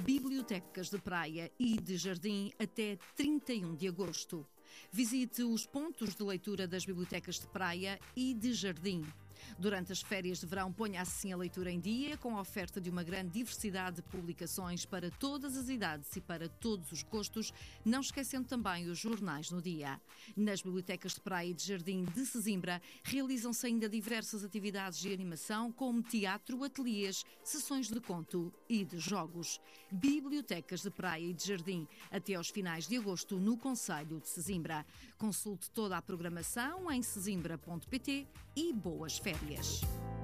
Bibliotecas de Praia e de Jardim até 31 de agosto. Visite os pontos de leitura das bibliotecas de Praia e de Jardim. Durante as férias de verão, ponha assim a leitura em dia, com a oferta de uma grande diversidade de publicações para todas as idades e para todos os gostos, não esquecendo também os jornais no dia. Nas bibliotecas de Praia e de Jardim de Sesimbra, realizam-se ainda diversas atividades de animação, como teatro, ateliês, sessões de conto e de jogos. Bibliotecas de Praia e de Jardim, até aos finais de agosto, no concelho de Sesimbra. Consulte toda a programação em sesimbra.pt e boas férias.